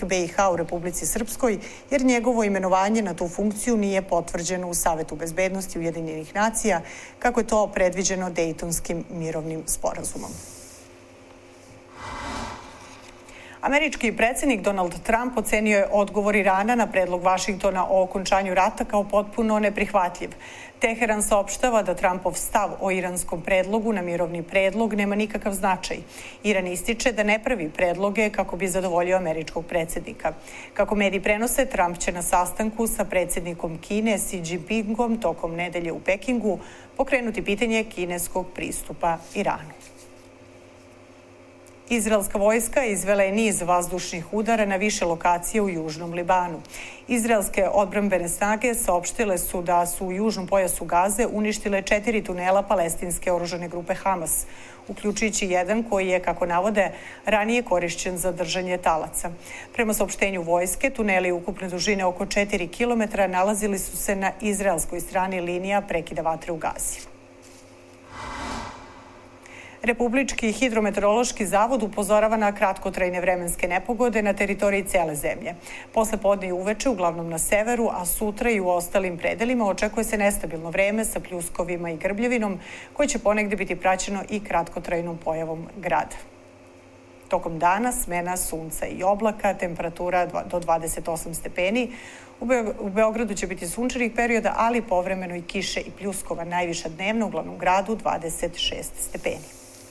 veleposlanik BiH u Republici Srpskoj, jer njegovo imenovanje na tu funkciju nije potvrđeno u Savetu bezbednosti Ujedinjenih nacija, kako je to predviđeno Dejtonskim mirovnim sporazumom. Američki predsjednik Donald Trump ocenio je odgovor Irana na predlog Vašingtona o okončanju rata kao potpuno neprihvatljiv. Teheran saopštava da Trumpov stav o iranskom predlogu na mirovni predlog nema nikakav značaj. Iran ističe da ne pravi predloge kako bi zadovoljio američkog predsjednika. Kako mediji prenose, Trump će na sastanku sa predsjednikom Kine Xi Jinpingom tokom nedelje u Pekingu pokrenuti pitanje kineskog pristupa Iranu. Izraelska vojska izvela je niz vazdušnih udara na više lokacije u južnom Libanu. Izraelske odbrambene snage saopštile su da su u južnom pojasu Gaze uništile 4 tunela palestinske oružane grupe Hamas, uključujući jedan koji je, kako navode, ranije korišćen za držanje talaca. Prema saopštenju vojske, tuneli ukupne dužine oko 4 kilometra nalazili su se na izraelskoj strani linija prekida vatre u Gazi. Republički hidrometeorološki zavod upozorava na kratkotrajne vremenske nepogode na teritoriji cele zemlje. Posle podne i uveče, uglavnom na severu, a sutra i u ostalim predelima, očekuje se nestabilno vreme sa pljuskovima i grbljevinom, koje će ponegde biti praćeno i kratkotrajnom pojavom grada. Tokom dana smena sunca i oblaka, temperatura do 28 stepeni. U Beogradu će biti sunčanih perioda, ali povremeno i kiše i pljuskova, najviša dnevna u glavnom gradu 26 stepeni.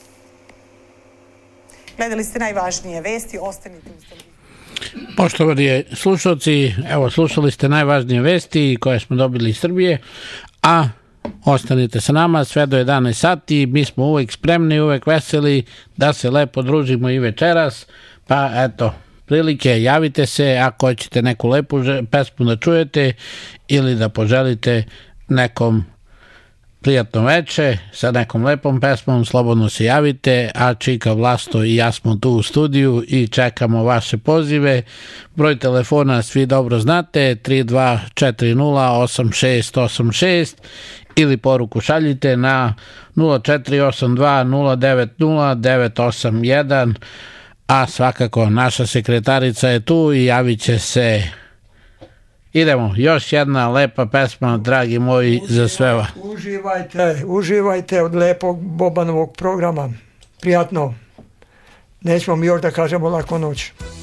Gledali ste najvažnije vesti, ostanite u Srbiji. Poštovani slušalci, evo slušali ste najvažnije vesti koje smo dobili iz Srbije, a ostanite sa nama sve do 11 sati, mi smo uvek spremni, uvek veseli da se lepo družimo i večeras, pa eto, prilike, javite se ako hoćete neku lepu pesmu da čujete ili da poželite nekom prijatno veče sa nekom lepom pesmom, slobodno se javite, a Čika, Vlasto i ja smo tu u studiju i čekamo vaše pozive. Broj telefona svi dobro znate, 32408686 ili poruku šaljite na 0482090981, a svakako naša sekretarica je tu i javit će se. Idemo, još jedna lepa pesma, dragi moji, za sve vas. Uživajte od lepog Bobanovog programa. Prijatno. Nećemo mi još da kažemo laku noć.